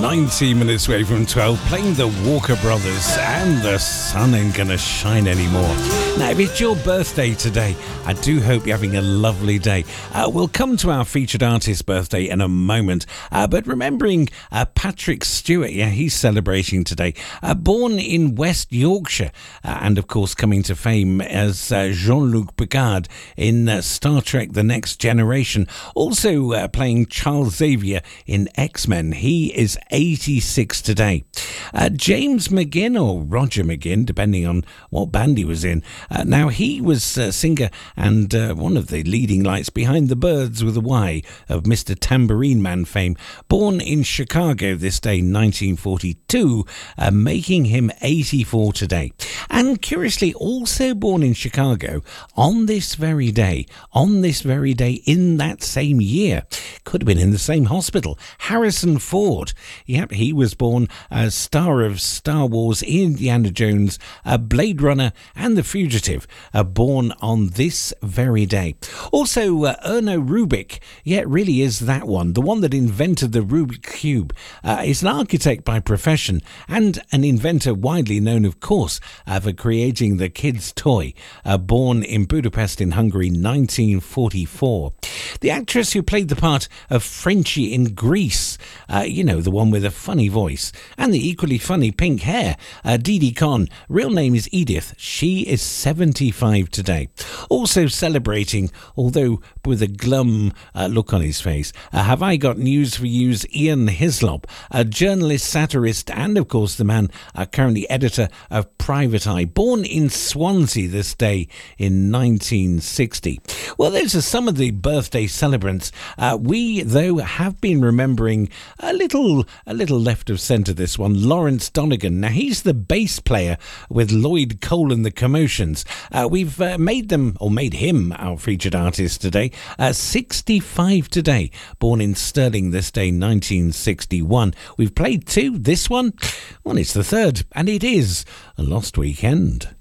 19 minutes away from 12, playing the Walker Brothers, and the sun ain't gonna shine anymore. Now, if it's your birthday today, I do hope you're having a lovely day. We'll come to our featured artist birthday in a moment, but remembering Patrick Stewart, he's celebrating today. Born in West Yorkshire, and of course coming to fame as Jean-Luc Picard in Star Trek The Next Generation, also playing Charles Xavier in X-Men. He is 86 today. James McGinn, or Roger McGinn, depending on what band he was in. Now, he was a singer and one of the leading lights behind the Birds with a Y of Mr. Tambourine Man fame. Born in Chicago this day, 1942, making him 84 today. And curiously, also born in Chicago on this very day in that same year. Could have been in the same hospital. Harrison Ford. Yep, he was born as star of Star Wars, Indiana Jones, Blade Runner and The Fugitive, born on this very day. Also, Erno Rubik, it really is that one, the one that invented the Rubik Cube. Is an architect by profession and an inventor widely known, of course, for creating the kids' toy, born in Budapest in Hungary, 1944. The actress who played the part of Frenchie in Grease, the one with a funny voice and the equally funny pink hair, Didi Conn. Real name is Edith. She is 75 today. Also celebrating, although with a glum look on his face, have I got news for you's Ian Hislop, a journalist, satirist, and of course the man currently editor of Private Eye, born in Swansea this day in 1960. Well, those are some of the birthday celebrants. We, though, have been remembering a little left of centre this one, Lawrence Donegan. Now, he's the bass player with Lloyd Cole and the Commotions. We've made him our featured artist today. 65 today, born in Stirling this day, 1961. We've played two. This one, well, it's the third, and it is A Lost Weekend.